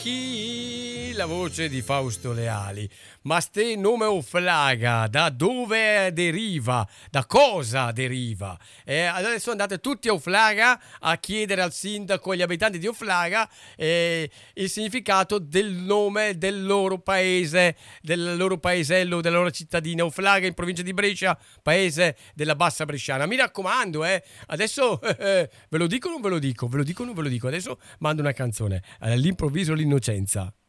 Chi la voce di Fausto Leali. Ma ste nome Oflaga, da dove deriva? Da cosa deriva? Adesso andate tutti a Oflaga a chiedere al sindaco e agli abitanti di Oflaga il significato del nome del loro paese, del loro paesello, della loro cittadina. Oflaga in provincia di Brescia, paese della Bassa Bresciana. Mi raccomando, adesso ve lo dico o non ve lo dico? Ve lo dico o non ve lo dico? Adesso mando una canzone, all'improvviso l'innocenza.